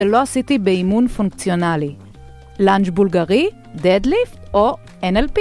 לא עשיתי באימון פונקציונלי. לנג' בולגרי, דדליפט או NLP.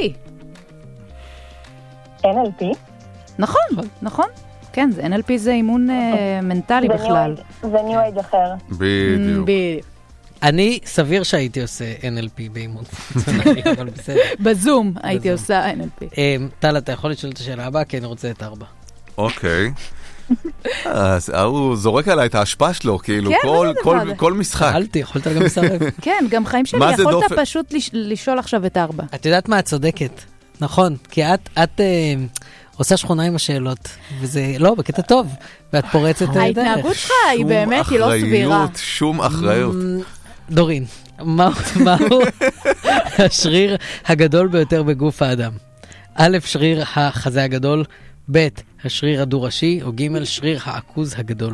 NLP? נכון, נכון. כן, NLP זה אימון מנטלי בכלל. זה ניו אייג' אחר. בדיוק. אני סביר שהייתי עושה NLP באימון. אבל בסדר. בזום הייתי עושה NLP. טל, אתה יכול לשאול את השאלה הבאה, כי אני רוצה את 4. אוקיי. אז הוא זורק עליי את ההשפעה שלו, כאילו, כל משחק. שאלתי, יכולת גם לסרב. כן, גם חיים שלי, יכולת פשוט לשאול עכשיו את 4. את יודעת מה, את צודקת. נכון, כי את עושה שכונה עם השאלות, וזה לא, בקטע טוב, ואת פורצת דרך. ההתנהגות שלך היא באמת, היא לא סבירה. שום אחריות. דורין, מהו השריר הגדול ביותר בגוף האדם? א', שריר החזה הגדול, ב', השריר הדו-ראשי, או ג', שריר העכוז הגדול.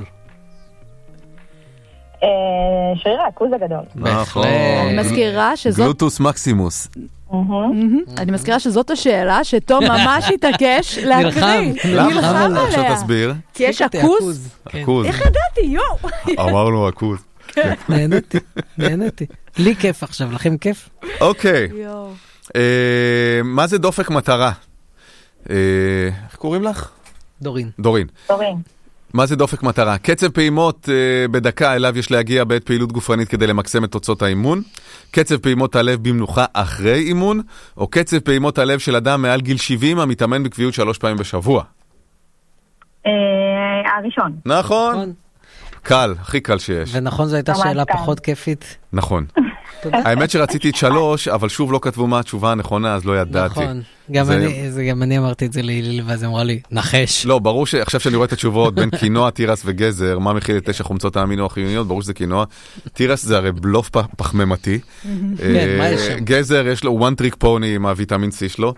שריר העכוז הגדול. נכון. אני מזכירה שזאת... גלוטוס מקסימוס. אני מזכירה שזאת השאלה שתום ממש התעקש להקריא. נלחם עליה. עכשיו תסביר. כי יש עכוז? עכוז. איך ידעתי, יואו. אמרנו עכוז. נהניתי. לי כיף עכשיו, לכם כיף? אוקיי. מה זה דופק מטרה? איך קוראים לך? דורין. דורין. מה זה דופק מטרה? קצב פעימות בדקה אליו יש להגיע בעת פעילות גופנית כדי למקסם את תוצאות האימון, קצב פעימות הלב במנוחה אחרי אימון, או קצב פעימות הלב של אדם מעל גיל 70 המתאמן בקביעות 3 פעמים בשבוע. הראשון. נכון. קל, הכי קל שיש. ונכון, זו הייתה שאלה פחות כיפית. נכון. האמת שרציתי את 3, אבל שוב לא כתבו מה התשובה הנכונה, אז לא ידעתי. נכון. גם אני אמרתי את זה להילי, ואז אמרה לי, נחש. לא, ברור שעכשיו שאני רואה את התשובות בין קינוע, תירס וגזר, מה מכיל את 9 חומצות האמינו החיוניות, ברור שזה קינוע. תירס זה הרי בלוף פחממתי. גזר יש לו one trick pony עם הוויטמין C שלו,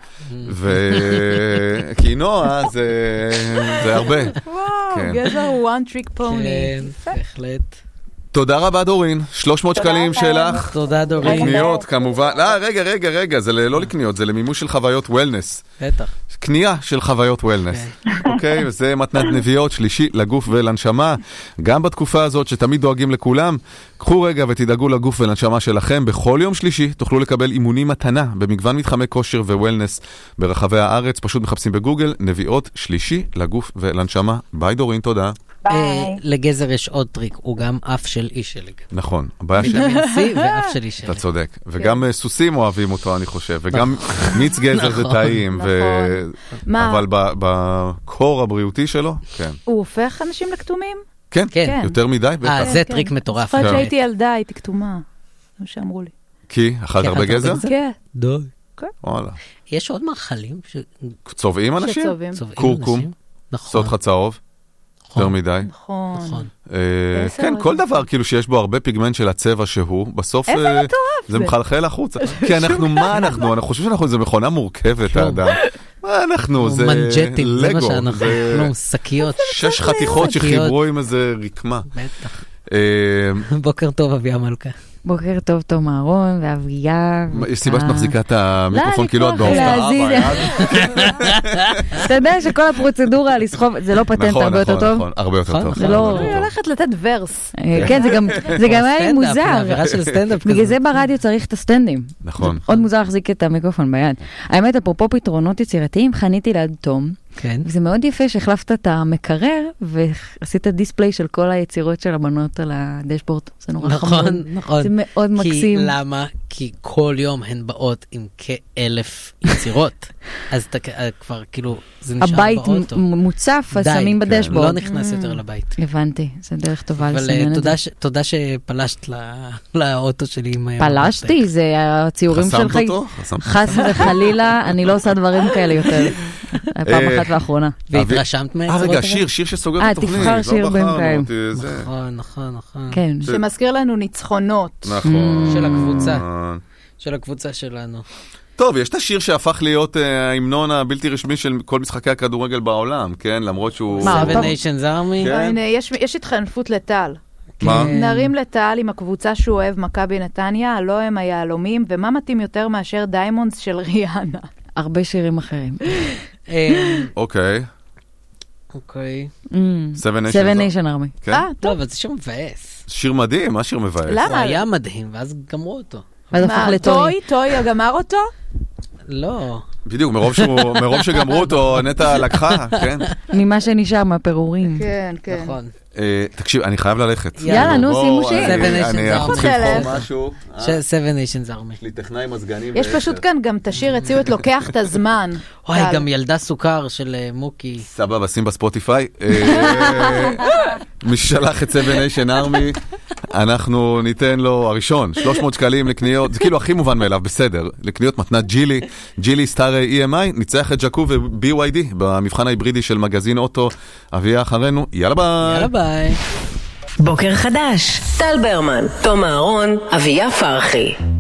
וקינוע זה הרבה. וואו, גזר הוא one trick pony. כן, בהחלט. תודה רבה דורין, 300 שקלים שלך. תודה דורין. לקניות כמובן. רגע, זה לא לקניות, זה למימוש של חוויות וולנס. בטח. קנייה של חוויות וולנס. אוקיי, וזה מתנת נביאות, שלישי לגוף ולנשמה. גם בתקופה הזאת שתמיד דואגים לכולם, קחו רגע ותדאגו לגוף ולנשמה שלכם. בכל יום שלישי תוכלו לקבל אימונים מתנה במגוון מתחמי כושר ווולנס ברחבי הארץ. פשוט מחפשים בגוגל נביאות שלישי לגוף ולנשמה. ביי דורין, תודה. לגזר יש עוד טריק, הוא גם אף של איש שלג. נכון. ויטמין C ואף של איש שלג. אתה צודק. וגם סוסים אוהבים אותו, אני חושב. וגם מיץ גזר זה טעים. אבל בקור הבריאותי שלו, כן. הוא הופך אנשים לכתומים? כן, יותר מדי. זה טריק מטורף. זוכרת שהייתי ילדה, הייתי כתומה. זה מה שאמרו לי. כי? אכלת הרבה גזר? כן. די. וואלה. יש עוד מאכלים צובעים אנשים? שצובעים. קורקום. סוד לך צהוב. יותר מדי. נכון. כן, כל דבר כאילו שיש בו הרבה פיגמנט של הצבע שהוא, בסוף זה מחלחל החוצה. כי אנחנו חושבים שאנחנו איזו מכונה מורכבת, האדם. מה אנחנו? זה מנג'טים, זה מה לגו. שאנחנו, שקיות. 6 חתיכות שחיברו עם איזה רקמה. בטח. בוקר טוב, אביה מלכה. בוקר טוב, תום אהרון ואביה. יש סיבה שמחזיקה את המיקרופון כאילו את בהופעה. אתה יודע שכל הפרוצדורה לסחוב, זה לא פטנט הרבה יותר טוב? נכון, הרבה יותר טוב. היא הולכת לתת ורס. כן, זה גם היה מוזר. סטנדאפ. בגלל זה ברדיו צריך את הסטנדים. נכון. עוד מוזר להחזיק את המיקרופון ביד. האמת, אפרופו פתרונות יצירתיים, חניתי ליד תום. כן. וזה מאוד יפה שהחלפת את המקרר, ועשית דיספליי של כל היצירות של הבנות על הדשבורד. זה נורא חמוד. נכון. זה מאוד מקסים. כי למה? כי כל יום הן באות עם כ1,000 יצירות. אז אתה כבר כאילו, זה נשאר באוטו. הבית מוצף, אז שמים בדשבורד. לא נכנס יותר לבית. הבנתי, זה דרך טובה לסמן את זה. אבל תודה שפלשת לאוטו שלי. פלשתי, זה הציורים שלך. חסמת אותו? חס וחלילה, אני לא עושה דברים כאלה יותר. פעם אחת ואחרונה. והתרשמת מהיצירות? רגע, שיר שסוגר את התוכנית. תבחר שיר בינתיים. נכון. כן. שמזכיר לנו ניצחונות. נכון. של הקבוצה שלנו. טוב, יש את השיר שהפך להיות ההמנון הבלתי רשמי של כל משחקי הכדורגל בעולם, כן? למרות שהוא... Seven Nations Army? הנה, יש התחנפות לטל. מה? נרים לטל עם הקבוצה שהוא אוהב, מכבי נתניה, הלא הם היהלומים, ומה מתאים יותר מאשר דיימונדס של ריאנה? הרבה שירים אחרים. אוקיי. אוקיי. Seven Nation Army. כן? טוב, אבל זה שם מבאס. שיר מדהים, מה שיר מבאס? הוא למה? היה מדהים, ואז גמרו אותו. ואז הפך מה, לטוי. טוי גמר אותו? לא. בדיוק, מרוב שגמרו אותו, נטע לקחה, כן? ממה שנשאר מהפירורים. כן, כן. נכון. תקשיב, אני חייב ללכת. יאללה, נו, שימו שיר. אנחנו צריכים לבחור משהו. Seven Nations Army. יש לי טכנאי מזגנים. יש פשוט כאן גם תשיר, הציעו את לוקח את הזמן. וואי, גם ילדה סוכר של מוקי. סבבה, שים בספוטיפיי. מי ששלח את Seven Nation Army, אנחנו ניתן לו הראשון, 300 שקלים לקניות, זה כאילו הכי מובן מאליו, בסדר, לקניות מתנת ג'ילי סטארי EMI, ניצח את ג'קו ו-BYD במבחן ההיברידי של מגזין אוטו, אביה אחרינו, יאללה ביי. יאללה ביי. בוקר חדש, טל ברמן, תום אהרון, אביה פרחי.